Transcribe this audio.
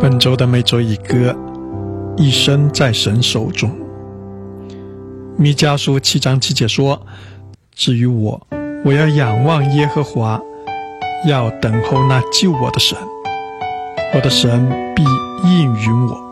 本周的每周一歌，一生在神手中。弥迦书7章7节说，至于我要仰望耶和华，要等候那救我的神，我的神必应允我。